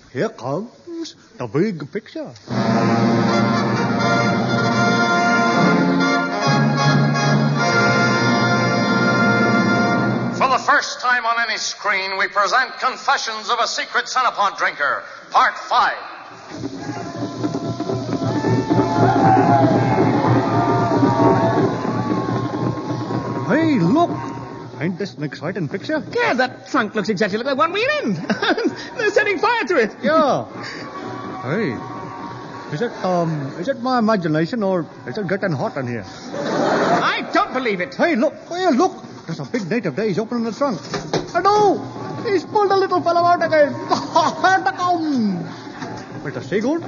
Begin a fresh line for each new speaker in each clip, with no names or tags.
Here comes the big picture.
For the first time on any screen, we present Confessions of a Secret Cenopod Drinker, Part 5.
Hey, look! Ain't this an exciting picture?
Yeah, that trunk looks exactly like the one we're in. They're setting fire to it.
Yeah. Hey, is it my imagination or is it getting hot in here?
I don't believe it.
Hey, look! There's a big native there. He's opening the trunk. Oh, no! He's pulled the little fellow out again. With a seagull?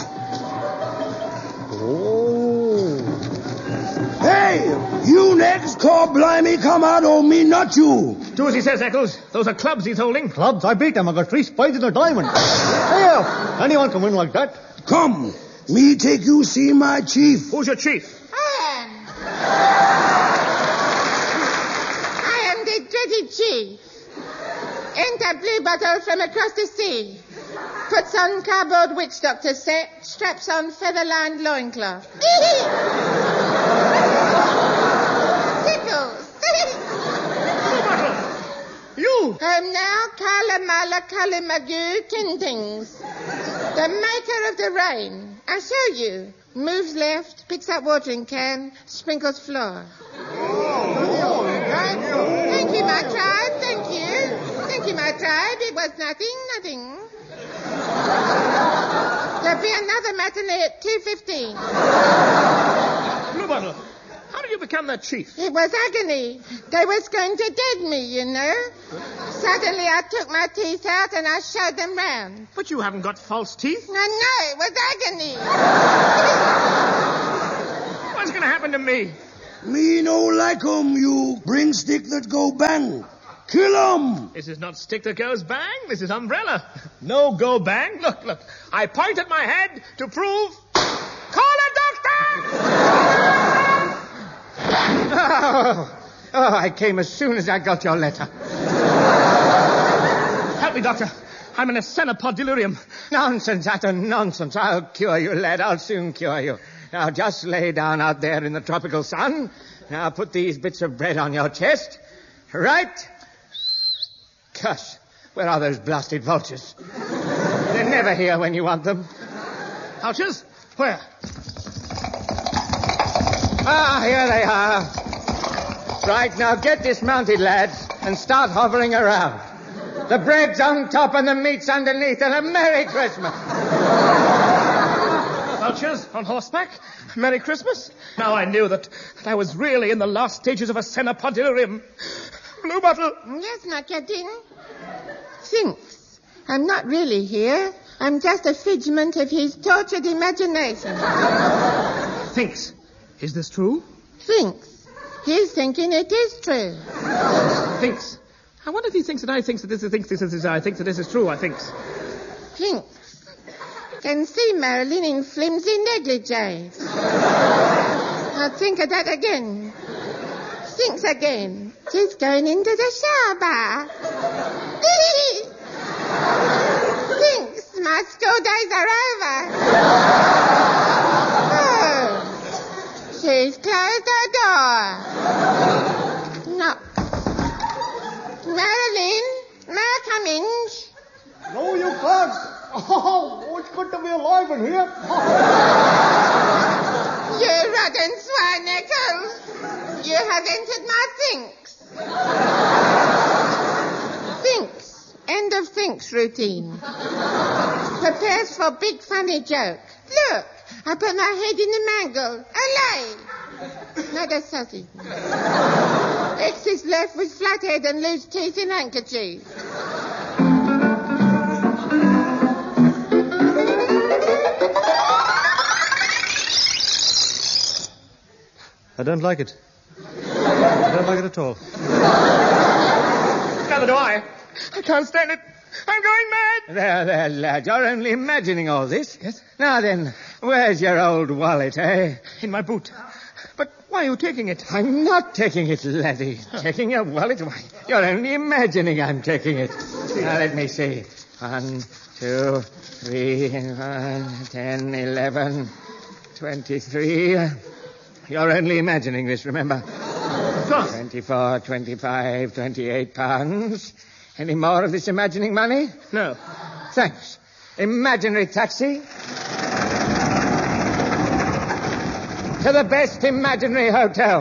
Oh.
Hey, you next, call blimey, come out on me, not you.
Do as he says, Eccles. Those are clubs he's holding.
Clubs? I beat him. I got 3 spades and a diamond. Here, anyone can win like that.
Come, me take you see my chief.
Who's your chief?
I am the dreaded chief. Enter Blue Bottle from across the sea. Puts on cardboard witch doctor set, straps on feather-lined loincloth. Tickles.
You!
Now, Kalamala Kalimagu Tintings. The maker of the rain. I show you. Moves left, picks up watering can, sprinkles floor. Thank you, my tribe. Thank you. Thank you, my tribe. It was nothing. There'll be another matinee at 2:15.
Blue Bottle, how did you become that chief?
It was agony. They was going to dead me, you know. Suddenly I took my teeth out and I showed them round.
But you haven't got false teeth.
No, it was agony.
What's going to happen to me?
Me no like 'em, you bring stick that go bang. Kill 'em.
This is not stick that goes bang. This is umbrella. No go bang. Look. I point at my head to prove... Call a doctor!
I came as soon as I got your letter.
Help me, doctor. I'm in a cenopod delirium.
Nonsense, utter nonsense. I'll cure you, lad. I'll soon cure you. Now, just lay down out there in the tropical sun. Now, put these bits of bread on your chest. Right. Cuss. Where are those blasted vultures? They're never here when you want them.
Vultures? Where?
Here they are. Right, now get dismounted, lads, and start hovering around. The bread's on top and the meat's underneath, and a Merry Christmas.
Vultures on horseback? Merry Christmas? Now I knew that I was really in the last stages of a cenopod delirium. Blue Bottle.
Yes, my captain. Thinks. I'm not really here. I'm just a figment of his tortured imagination.
Thinks. Is this true?
Thinks. He's thinking it is true.
Thinks. I wonder if he thinks that I think that this is I think that this is true, I thinks.
Thinks. Can see Marilyn in flimsy negligees. I'll think of that again. Thinks again. She's going into the shower bar. Thinks my school days are over. Oh. She's closed her door. Knock. Marilyn, may I come in?
No, you can't. Oh, it's good to be alive in here.
You rotten swine, Eccles. You have entered my thinks. Thinks. End of thinks routine. Prepares for big funny joke. Look, I put my head in the mangle. Allay. Not a sausage. X is left with flat head and loose teeth in handkerchief.
I don't like it. I don't like it at all.
Neither do I. I can't stand it. I'm going mad.
There, lad. You're only imagining all this.
Yes?
Now then, where's your old wallet, eh?
In my boot. But why are you taking it?
I'm not taking it, laddie. Taking your wallet? Why, you're only imagining I'm taking it. Now, let me see. 1, 2, 3, 10, 11, 23. You're only imagining this, remember? 24, 25, 28 pounds. Any more of this imagining money?
No.
Thanks. Imaginary taxi. To the best imaginary hotel.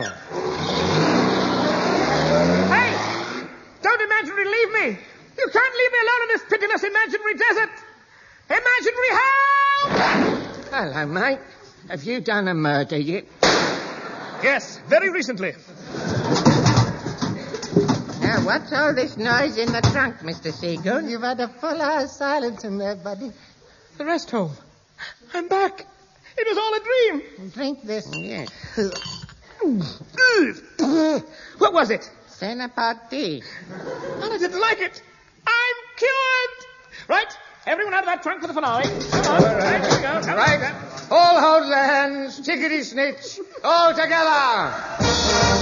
Hey! Don't imaginary leave me! You can't leave me alone in this pitiless imaginary desert! Imaginary help!
Hello, mate. Have you done a murder yet?
Yes, very recently.
Now, what's all this noise in the trunk, Mr. Seagoon?
You've had a full hour's silence in there, buddy.
The rest home. I'm back. It was all a dream.
Drink this.
Yes.
What was it?
Senapati.
Well, I didn't like it. I'm cured. Right, everyone out of that trunk for the finale. Come on. Right, here we go. Come
Right.
on.
All hold their hands. Tickety snitch. All together.